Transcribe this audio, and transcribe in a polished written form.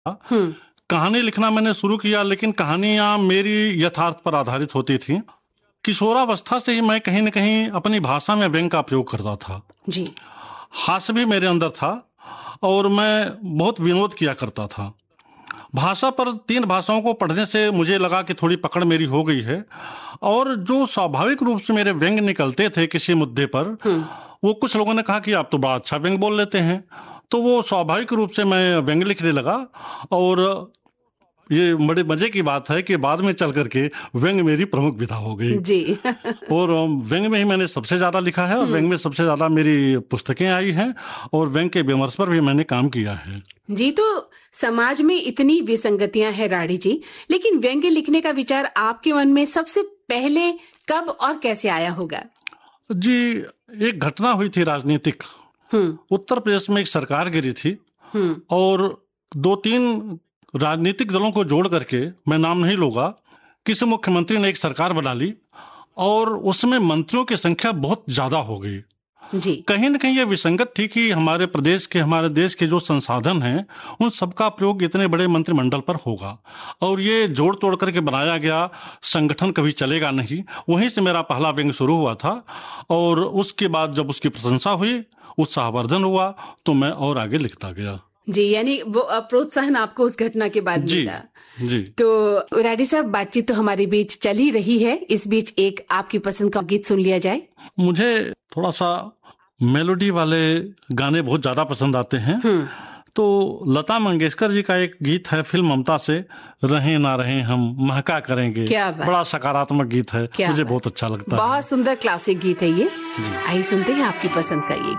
कहानी लिखना मैंने शुरू किया, लेकिन कहानियां मेरी यथार्थ पर आधारित होती थी। किशोरावस्था से ही मैं कहीं न कहीं अपनी भाषा में व्यंग का प्रयोग करता था जी। हास्य भी मेरे अंदर था और मैं बहुत विनोद किया करता था। भाषा पर 3 भाषाओं को पढ़ने से मुझे लगा कि थोड़ी पकड़ मेरी हो गई है, और जो स्वाभाविक रूप से मेरे व्यंग निकलते थे किसी मुद्दे पर, वो कुछ लोगों ने कहा कि आप तो बड़ा अच्छा व्यंग बोल लेते हैं। तो वो स्वाभाविक रूप से मैं व्यंग लिखने लगा, और ये बड़े मजे की बात है कि बाद में चल करके व्यंग मेरी प्रमुख विधा हो गई जी। और व्यंग में ही मैंने सबसे ज्यादा लिखा है, और व्यंग में सबसे ज्यादा मेरी पुस्तकें आई हैं, और व्यंग के विमर्श पर भी मैंने काम किया है जी। तो समाज में इतनी विसंगतियां हैं राठी जी, लेकिन व्यंग्य लिखने का विचार आपके मन में सबसे पहले कब और कैसे आया होगा? जी, एक घटना हुई थी राजनीतिक। उत्तर प्रदेश में एक सरकार गिरी थी, और 2-3 राजनीतिक दलों को जोड़ करके, मैं नाम नहीं लूंगा, किसी मुख्यमंत्री ने एक सरकार बना ली, और उसमें मंत्रियों की संख्या बहुत ज्यादा हो गई जी। कहीं न कहीं ये विसंगत थी कि हमारे देश के जो संसाधन हैं, उन सबका प्रयोग इतने बड़े मंत्रिमंडल पर होगा, और ये जोड़ तोड़ करके बनाया गया संगठन कभी चलेगा नहीं। वहीं से मेरा पहला व्यंग शुरू हुआ था, और उसके बाद जब उसकी प्रशंसा हुई, उत्साहवर्धन हुआ, तो मैं और आगे लिखता गया जी। यानी वो प्रोत्साहन आपको उस घटना के बाद मिला। जी। तो राठी साहब, बातचीत तो हमारे बीच चल ही रही है, इस बीच एक आपकी पसंद का गीत सुन लिया जाए। मुझे थोड़ा सा मेलोडी वाले गाने बहुत ज्यादा पसंद आते हैं, तो लता मंगेशकर जी का एक गीत है फिल्म ममता से, रहें ना रहें हम महका करेंगे। बड़ा सकारात्मक गीत है, मुझे बहुत अच्छा लगता है। बहुत सुंदर क्लासिक गीत है ये। आइए सुनते हैं आपकी पसंद का ये